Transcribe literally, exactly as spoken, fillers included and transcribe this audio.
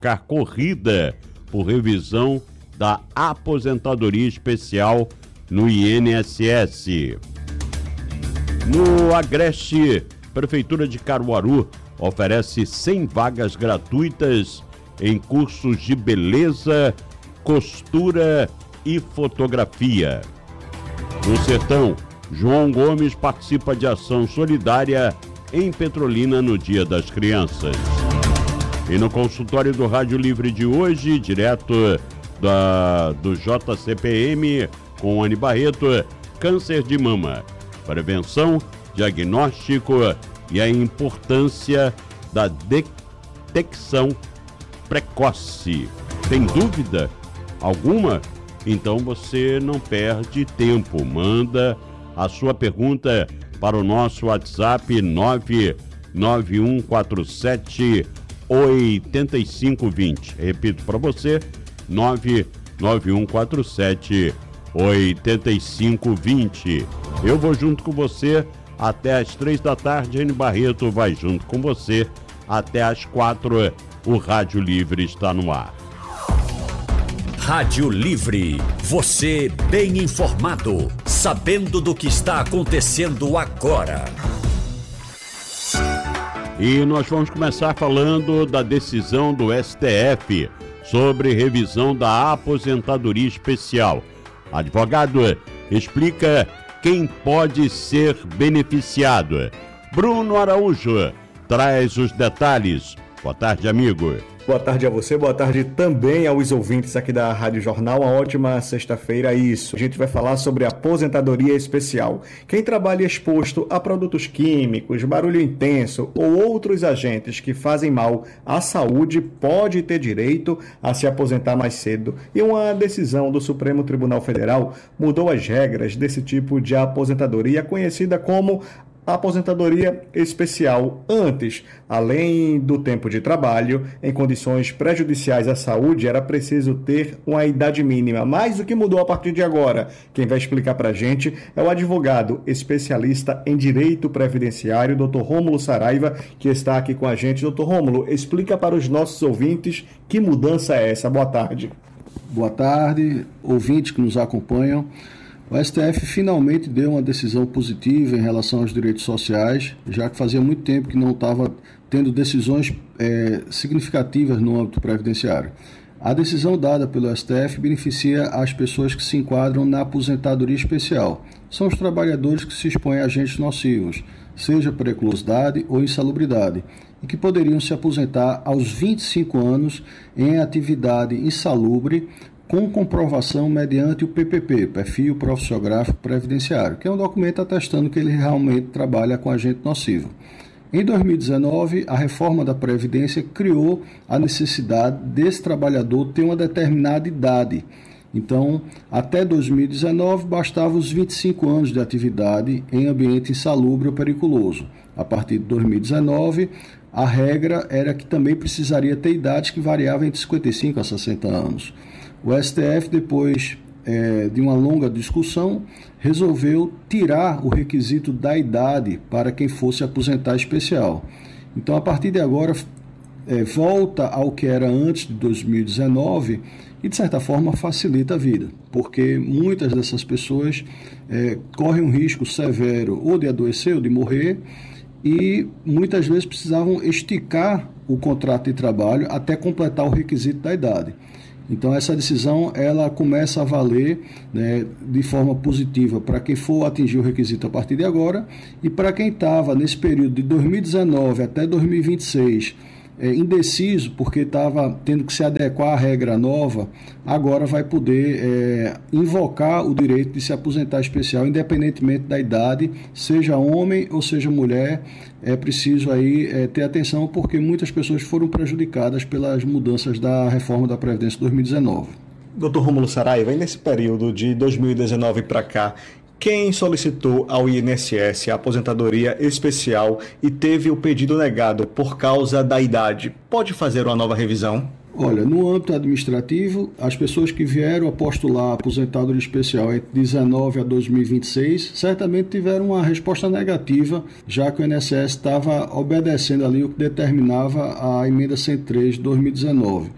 ficar corrida por revisão da aposentadoria especial no I N S S. No Agreste, Prefeitura de Caruaru oferece cem vagas gratuitas em cursos de beleza, costura e fotografia. No Sertão, João Gomes participa de ação solidária em Petrolina no Dia das Crianças. E no consultório do Rádio Livre de hoje, direto da, do J C P M com Anny Barreto, câncer de mama, prevenção, diagnóstico e a importância da detecção precoce. Tem dúvida alguma? Então você não perde tempo. Manda a sua pergunta para o nosso WhatsApp nove nove um quatro sete oito cinco dois zero. Repito para você, nove nove um quatro sete oito cinco dois zero. Eu vou junto com você até às três da tarde. Anny Barreto vai junto com você até às quatro. O Rádio Livre está no ar. Rádio Livre, você bem informado, sabendo do que está acontecendo agora. E nós vamos começar falando da decisão do S T F sobre revisão da aposentadoria especial. Advogado, explica quem pode ser beneficiado. Bruno Araújo traz os detalhes. Boa tarde, amigo. Boa tarde a você, boa tarde também aos ouvintes aqui da Rádio Jornal. Uma ótima sexta-feira, isso. A gente vai falar sobre aposentadoria especial. Quem trabalha exposto a produtos químicos, barulho intenso ou outros agentes que fazem mal à saúde pode ter direito a se aposentar mais cedo. E uma decisão do Supremo Tribunal Federal mudou as regras desse tipo de aposentadoria, conhecida como aposentadoria especial. Antes, além do tempo de trabalho, em condições prejudiciais à saúde, era preciso ter uma idade mínima. Mas o que mudou a partir de agora? Quem vai explicar para a gente é o advogado especialista em direito previdenciário, doutor Rômulo Saraiva, que está aqui com a gente. doutor Rômulo, explica para os nossos ouvintes que mudança é essa. Boa tarde. Boa tarde, ouvintes que nos acompanham. O S T F finalmente deu uma decisão positiva em relação aos direitos sociais, já que fazia muito tempo que não estava tendo decisões é, significativas no âmbito previdenciário. A decisão dada pelo S T F beneficia as pessoas que se enquadram na aposentadoria especial. São os trabalhadores que se expõem a agentes nocivos, seja por periculosidade ou insalubridade, e que poderiam se aposentar aos vinte e cinco anos em atividade insalubre, com comprovação mediante o P P P, Perfil Profissiográfico Previdenciário, que é um documento atestando que ele realmente trabalha com agente nocivo. Em dois mil e dezenove, a reforma da Previdência criou a necessidade desse trabalhador ter uma determinada idade. Então, até dois mil e dezenove, bastava os vinte e cinco anos de atividade em ambiente insalubre ou periculoso. A partir de dois mil e dezenove, a regra era que também precisaria ter idades que variavam entre cinquenta e cinco a sessenta anos. O S T F, depois é, de uma longa discussão, resolveu tirar o requisito da idade para quem fosse aposentar especial. Então, a partir de agora, é, volta ao que era antes de dois mil e dezenove e, de certa forma, facilita a vida, porque muitas dessas pessoas é, correm um risco severo ou de adoecer ou de morrer, e muitas vezes precisavam esticar o contrato de trabalho até completar o requisito da idade. Então, essa decisão ela começa a valer, né, de forma positiva para quem for atingir o requisito a partir de agora, e para quem estava nesse período de dois mil e dezenove até dois mil e vinte e seis é, indeciso porque estava tendo que se adequar à regra nova, agora vai poder é, invocar o direito de se aposentar especial, independentemente da idade, seja homem ou seja mulher. É preciso aí é, ter atenção, porque muitas pessoas foram prejudicadas pelas mudanças da reforma da Previdência dois mil e dezenove. doutor Rômulo Saraiva, nesse período de dois mil e dezenove para cá, quem solicitou ao I N S S a aposentadoria especial e teve o pedido negado por causa da idade, pode fazer uma nova revisão? Olha, no âmbito administrativo, as pessoas que vieram a postular a aposentadoria especial entre dezenove a dois mil e vinte e seis certamente tiveram uma resposta negativa, já que o I N S S estava obedecendo ali o que determinava a emenda cento e três de dois mil e dezenove.